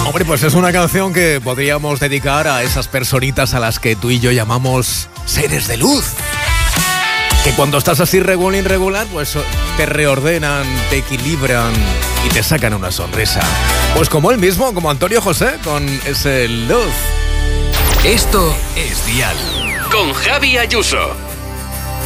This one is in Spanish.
Hombre, pues es una canción que podríamos dedicar a esas personitas a las que tú y yo llamamos seres de luz. Que cuando estás así irregular, pues te reordenan, te equilibran y te sacan una sonrisa. Pues como él mismo, como Antonio José, con ese luz. Esto es Dial, con Javi Ayuso.